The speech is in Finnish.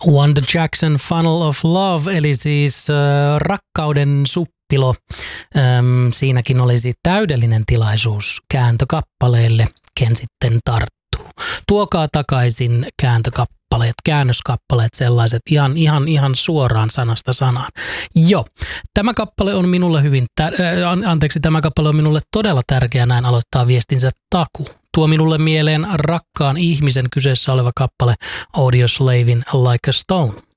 Wanda Jackson, Funnel of Love, eli siis rakkauden suppilo. Siinäkin olisi täydellinen tilaisuus kääntökappaleelle, ken sitten tarttuu. Tuokaa takaisin kääntökappaleet, käännöskappaleet, sellaiset ihan suoraan sanasta sanaan. Joo, tämä kappale on minulle tämä kappale on minulle todella tärkeä, näin aloittaa viestinsä Taku. Tuo minulle mieleen rakkaan ihmisen kyseessä oleva kappale Audioslavin Like a Stone.